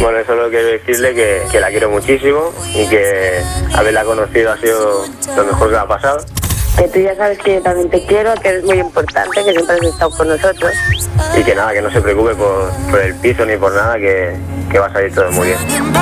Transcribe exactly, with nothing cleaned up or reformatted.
Bueno, solo quiero decirle que, que la quiero muchísimo y que haberla conocido ha sido lo mejor que me ha pasado. Que tú ya sabes que yo también te quiero, que eres muy importante, que siempre has estado con nosotros. Y que nada, que no se preocupe por, por el piso ni por nada, que, que va a salir todo muy bien.